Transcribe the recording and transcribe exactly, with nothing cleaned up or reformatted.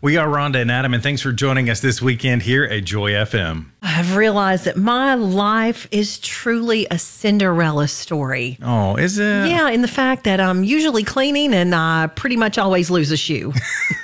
We are Rhonda and Adam, and thanks for joining us this weekend here at Joy F M. I've realized that my life is truly a Cinderella story. Oh, is it? Yeah, in the fact that I'm usually cleaning and I pretty much always lose a shoe.